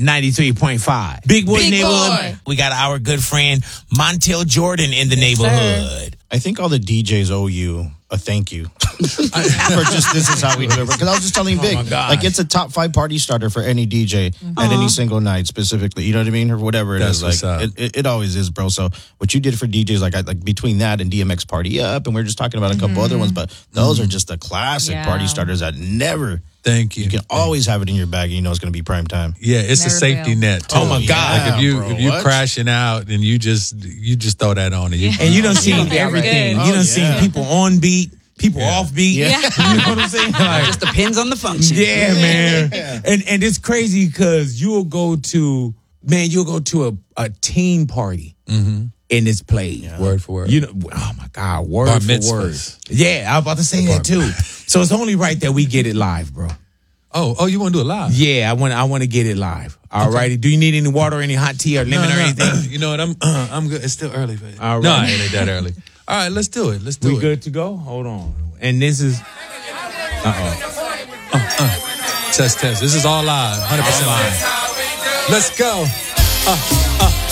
93.5. Big Boy Neighborhood. We got our good friend Montel Jordan in the neighborhood. I think all the DJs owe you a thank you for just this is how we do it. Because I was just telling Big, like it's a top 5 party starter for any DJ at any single night specifically. You know what I mean, or whatever it is. Like it always is, bro. So what you did for DJs, like between that and DMX Party Up, and we are just talking about a couple other ones, but those are just the classic party starters that never. Thank you. You can always have it in your bag, and you know it's going to be prime time. Yeah, it's Never a safety fail. net. Too. Oh my God! Like if you crashing out, and you just throw that on, and you done seen everything. You done seen people on beat, people off beat. Yeah. You know what I'm saying? Like, It just depends on the function. yeah, man. And it's crazy because you'll go to a teen party. And it's played. Word for word. You know, oh my God, word Bar for mitzvahs. word. Yeah, I was about to say that too. So it's only right that we get it live, bro. Oh, you want to do it live? Yeah, I want to get it live. All righty. Do you need any water, or any hot tea, or lemon, or anything? You know what? I'm good. It's still early, baby. All right. No, it ain't that early. All right, let's do it. We good to go? Hold on. And this is. Test. This is all live. 100% live. Let's go.